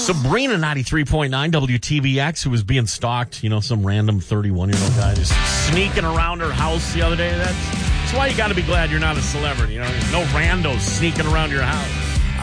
Sabrina, 93.9 WTVX, who was being stalked, some random 31-year-old guy just sneaking around her house the other day. That's why you got to be glad you're not a celebrity. There's no randos sneaking around your house.